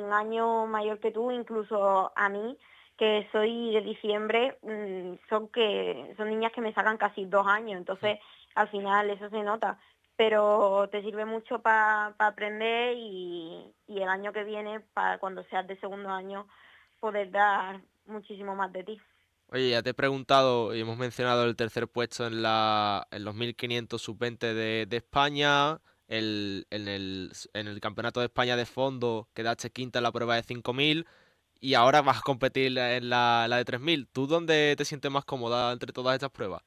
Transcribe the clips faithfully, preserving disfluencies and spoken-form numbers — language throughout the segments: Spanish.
un año mayor que tú, incluso a mí, que soy de diciembre, son que son niñas que me sacan casi dos años, entonces al final eso se nota, pero te sirve mucho para pa aprender y, y el año que viene, para cuando seas de segundo año, poder dar muchísimo más de ti. Oye, ya te he preguntado y hemos mencionado el tercer puesto en la en los mil quinientos sub veinte de, de España, el, en el, en el Campeonato de España de fondo quedaste quinta en la prueba de cinco mil y ahora vas a competir en la, la de tres mil. ¿Tú dónde te sientes más cómoda entre todas estas pruebas?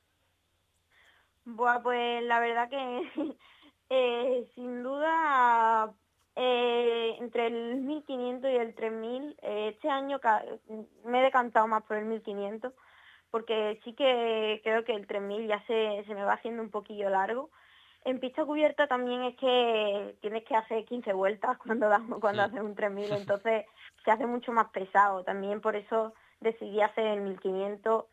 Buah, pues la verdad que eh, sin duda eh, entre el mil quinientos y el tres mil, eh, este año ca- me he decantado más por el mil quinientos porque sí que creo que el tres mil ya se, se me va haciendo un poquillo largo. En pista cubierta también es que tienes que hacer quince vueltas cuando das, cuando Hmm. haces un tres mil, entonces se hace mucho más pesado. También por eso decidí hacer el mil quinientos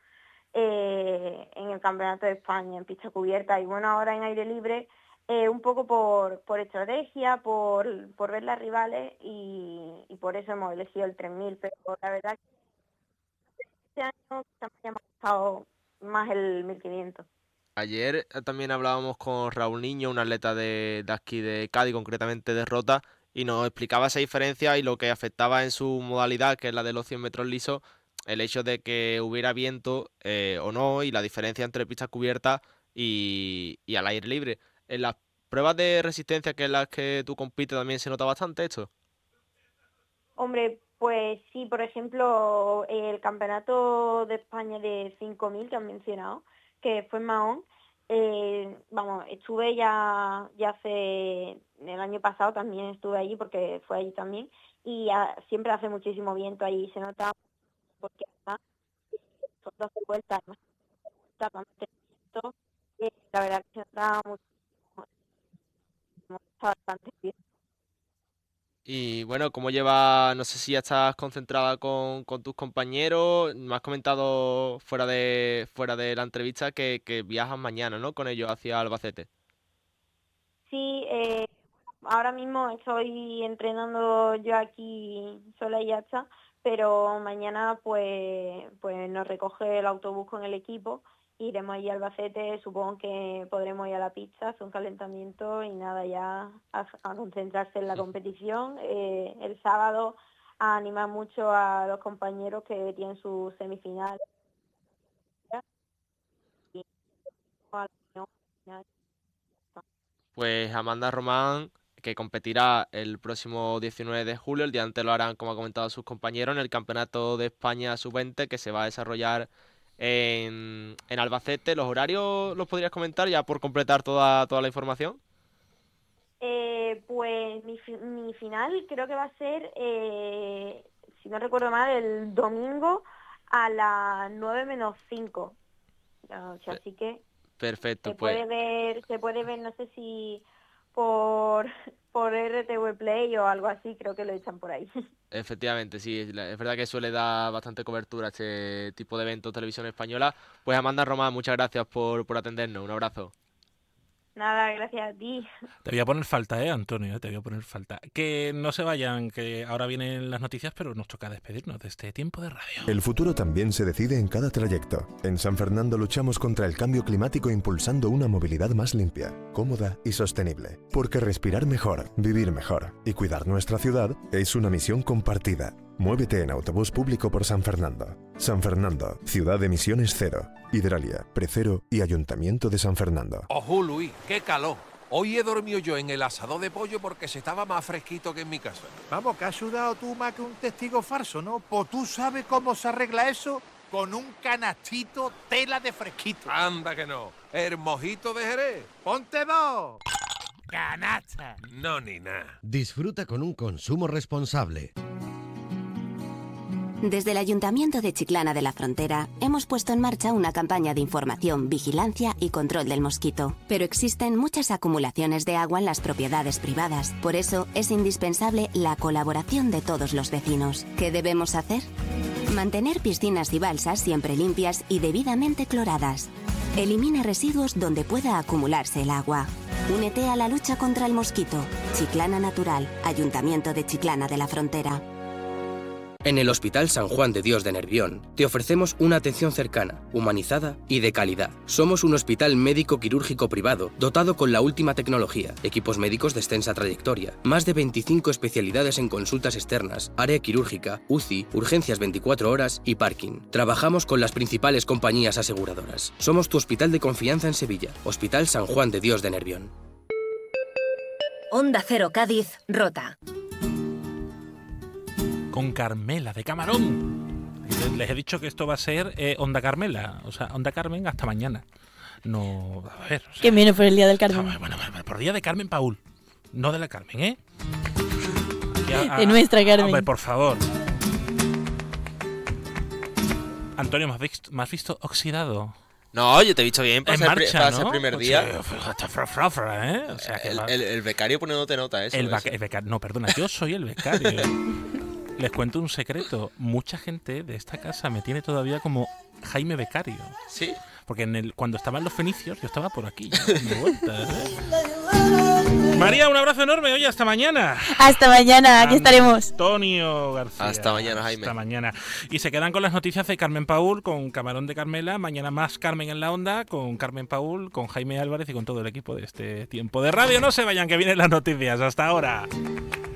eh, en el Campeonato de España en pista cubierta y bueno, ahora en aire libre, eh, un poco por, por estrategia, por, por ver las rivales y, y por eso hemos elegido el tres mil, pero la verdad que este año quizá me haya gustado más el mil quinientos. Ayer eh, también hablábamos con Raúl Niño, un atleta de, de aquí de Cádiz, concretamente de Rota, y nos explicaba esa diferencia y lo que afectaba en su modalidad, que es la de los cien metros lisos, el hecho de que hubiera viento eh, o no, y la diferencia entre pista cubierta y, y al aire libre. En las pruebas de resistencia, que es las que tú compites, también se nota bastante esto. Hombre, pues sí, por ejemplo, el Campeonato de España de cinco mil que han mencionado, que fue en Mahón, eh, vamos, estuve ya, ya hace, el año pasado también estuve allí porque fue allí también, y ah, siempre hace muchísimo viento ahí, se nota porque además son doce vueltas, además, está bastante viento, eh, la verdad que se nota muchísimo, está bastante bien. Y bueno, ¿cómo lleva? No sé si ya estás concentrada con, con tus compañeros. Me has comentado fuera de, fuera de la entrevista que, que viajas mañana, ¿no? Con ellos hacia Albacete. Sí, eh, ahora mismo estoy entrenando yo aquí sola y ya está, pero mañana pues pues nos recoge el autobús con el equipo, iremos allí a Albacete, supongo que podremos ir a la pista, hacer un calentamiento y nada, ya a, a concentrarse en la competición. Eh, el sábado a animar mucho a los compañeros que tienen su semifinal y a la final. Pues Amanda Román, que competirá el próximo diecinueve de julio, el día antes lo harán, como ha comentado sus compañeros, en el Campeonato de España sub veinte que se va a desarrollar en, en Albacete. ¿Los horarios los podrías comentar ya por completar toda, toda la información? Eh, pues mi, fi- mi final creo que va a ser, eh, si no recuerdo mal, el domingo a las nueve menos cinco de la noche. Pe- Así que Perfecto, se pues puede ver, se puede ver, no sé si por, por R T V Play o algo así, creo que lo echan por ahí. efectivamente, sí, es la- es verdad que suele dar bastante cobertura a este tipo de eventos televisión española. Pues Amanda Román, muchas gracias por, por atendernos. Un abrazo. Nada, gracias a ti. Te voy a poner falta, ¿eh, Antonio? Te voy a poner falta. Que no se vayan, que ahora vienen las noticias, pero nos toca despedirnos de este tiempo de radio. El futuro también se decide en cada trayecto. En San Fernando luchamos contra el cambio climático impulsando una movilidad más limpia, cómoda y sostenible. Porque respirar mejor, vivir mejor y cuidar nuestra ciudad es una misión compartida. Muévete en autobús público por San Fernando. San Fernando, ciudad de emisiones cero. Hidralia, Precero y Ayuntamiento de San Fernando. Ojo, Luis, qué calor. Hoy he dormido yo en el asador de pollo porque se estaba más fresquito que en mi casa. Vamos, que has sudado tú más que un testigo falso, ¿no? Pues tú sabes cómo se arregla eso con un canastito tela de fresquito. Anda que no. El mojito de Jerez. ¡Ponte dos! ¡Canasta! No, ni nada. Disfruta con un consumo responsable. Desde el Ayuntamiento de Chiclana de la Frontera hemos puesto en marcha una campaña de información, vigilancia y control del mosquito. Pero existen muchas acumulaciones de agua en las propiedades privadas. Por eso es indispensable la colaboración de todos los vecinos. ¿Qué debemos hacer? Mantener piscinas y balsas siempre limpias y debidamente cloradas. Elimina residuos donde pueda acumularse el agua. Únete a la lucha contra el mosquito. Chiclana Natural, Ayuntamiento de Chiclana de la Frontera. En el Hospital San Juan de Dios de Nervión te ofrecemos una atención cercana, humanizada y de calidad. Somos un hospital médico quirúrgico privado dotado con la última tecnología, equipos médicos de extensa trayectoria, más de veinticinco especialidades en consultas externas, área quirúrgica, U C I, urgencias veinticuatro horas y parking. Trabajamos con las principales compañías aseguradoras. Somos tu hospital de confianza en Sevilla, Hospital San Juan de Dios de Nervión. Onda Cero Cádiz, Rota. Con Carmela de Camarón. Les he dicho que esto va a ser eh, Onda Carmela, o sea, Onda Carmen hasta mañana. No, a ver. O sea, que viene por el Día del Carmen. Bueno, bueno, bueno, por Día de Carmen Paul, no de la Carmen, ¿eh? A, a, de nuestra Carmen. Hombre, por favor. Antonio, ¿me has visto, me has visto oxidado? No, oye, te he visto bien para, en ser, marcha, para ¿no? ser el primer día. O sea, está fra, fra, fra, ¿eh? O sea, el, el, el becario poniéndote nota, eso. El, eso. el becario, no, perdona, yo soy el becario. Les cuento un secreto. Mucha gente de esta casa me tiene todavía como Jaime Becario. ¿Sí? Porque en el, cuando estaban los fenicios, yo estaba por aquí, ya, de vuelta. ¿eh? María, un abrazo enorme. Oye, hasta mañana. Hasta mañana, aquí estaremos. Antonio García. Hasta mañana, Jaime. Hasta mañana. Y se quedan con las noticias de Carmen Paul, con Camarón de Carmela. Mañana más Carmen en la Onda, con Carmen Paul, con Jaime Álvarez y con todo el equipo de este tiempo de radio. No se vayan, que vienen las noticias. Hasta ahora.